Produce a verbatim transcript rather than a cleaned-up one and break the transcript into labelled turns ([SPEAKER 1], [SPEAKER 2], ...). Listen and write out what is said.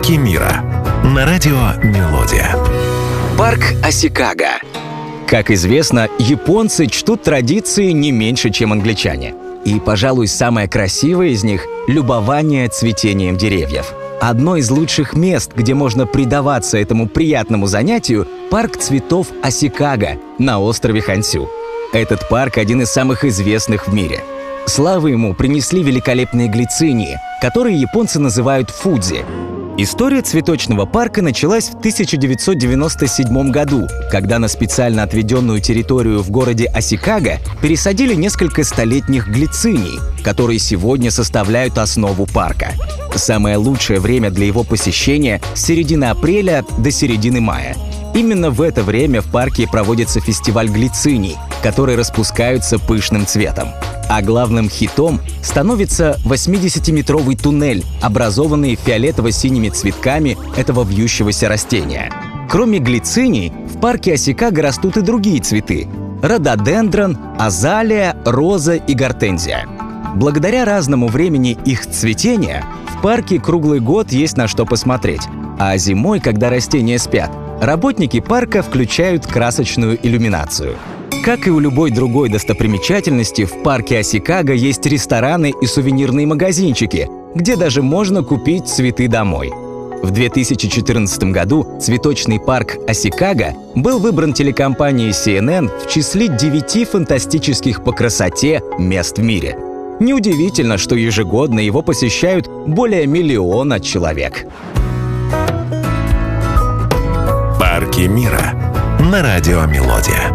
[SPEAKER 1] Парки мира на радио «Мелодия».
[SPEAKER 2] Парк Асикага. Как известно, японцы чтут традиции не меньше, чем англичане. И, пожалуй, самое красивое из них – любование цветением деревьев. Одно из лучших мест, где можно предаваться этому приятному занятию – парк цветов Асикага на острове Хонсю. Этот парк – один из самых известных в мире. Славу ему принесли великолепные глицинии, которые японцы называют фудзи. История цветочного парка началась в тысяча девятьсот девяносто седьмом году, когда на специально отведенную территорию в городе Асикага пересадили несколько столетних глициний, которые сегодня составляют основу парка. Самое лучшее время для его посещения – с середины апреля до середины мая. Именно в это время в парке проводится фестиваль глициний, которые распускаются пышным цветом. А главным хитом становится восьмидесятиметровый туннель, образованный фиолетово-синими цветками этого вьющегося растения. Кроме глициний, в парке Асикага растут и другие цветы – рододендрон, азалия, роза и гортензия. Благодаря разному времени их цветения в парке круглый год есть на что посмотреть, а зимой, когда растения спят, работники парка включают красочную иллюминацию. Как и у любой другой достопримечательности, в парке Асикага есть рестораны и сувенирные магазинчики, где даже можно купить цветы домой. В две тысячи четырнадцатом году цветочный парк Асикага был выбран телекомпанией си эн эн в числе девяти фантастических по красоте мест в мире. Неудивительно, что ежегодно его посещают более миллиона человек.
[SPEAKER 1] Парки мира на радио «Мелодия».